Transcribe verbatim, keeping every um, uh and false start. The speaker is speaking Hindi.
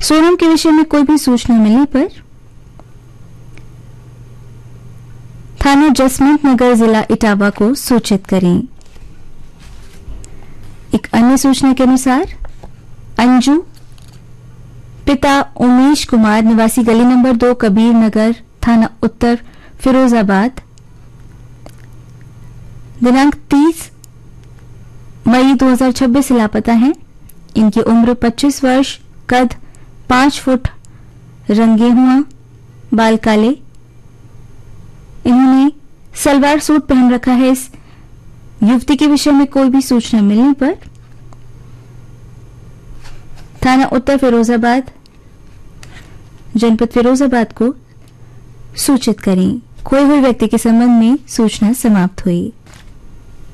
सोनम के विषय में कोई भी सूचना मिलने पर थाना जसवंत नगर जिला इटावा को सूचित करें। एक अन्य सूचना के अनुसार अंजू पिता उमेश कुमार निवासी गली नंबर दो कबीर नगर थाना उत्तर फिरोजाबाद दिनांक तीस मई दो हज़ार छब्बीस से लापता हैं। इनकी उम्र पच्चीस वर्ष, कद पांच फुट, रंगे हुआ, बाल काले। इन्होंने सलवार सूट पहन रखा है। इस युवती के विषय में कोई भी सूचना मिलने पर थाना उत्तर फिरोजाबाद जनपद फिरोजाबाद को सूचित करें। खोए हुए व्यक्ति के संबंध में सूचना समाप्त हुई।